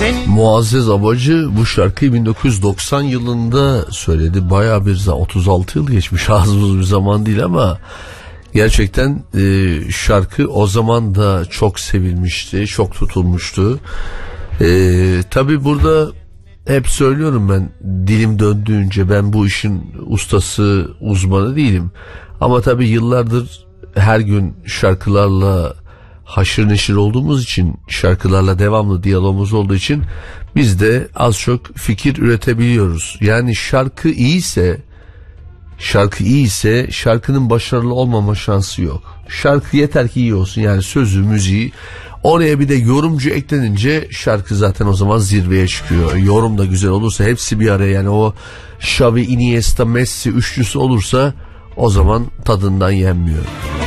Muazzez Abacı bu şarkıyı 1990 yılında söyledi. Bayağı bir 36 yıl geçmiş, az buz bir zaman değil ama gerçekten şarkı o zaman da çok sevilmişti, çok tutulmuştu. Tabii burada hep söylüyorum, ben dilim döndüğünce ben bu işin ustası, uzmanı değilim. Ama tabii yıllardır her gün şarkılarla haşır neşir olduğumuz için, şarkılarla devamlı diyalogumuz olduğu için biz de az çok fikir üretebiliyoruz. Yani şarkı iyiyse şarkının başarılı olmama şansı yok. Şarkı yeter ki iyi olsun, yani sözü, müziği, oraya bir de yorumcu eklenince şarkı zaten o zaman zirveye çıkıyor. Yorum da güzel olursa, hepsi bir araya, yani o Xavi, Iniesta, Messi üçlüsü olursa o zaman tadından yenmiyor.